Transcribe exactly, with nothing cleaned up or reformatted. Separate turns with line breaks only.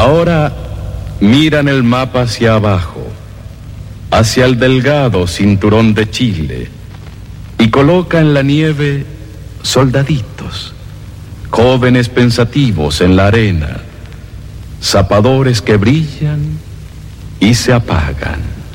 Ahora miran el mapa hacia abajo, hacia el delgado cinturón de Chile, y coloca en la nieve soldaditos, jóvenes pensativos en la arena, zapadores que brillan y se apagan.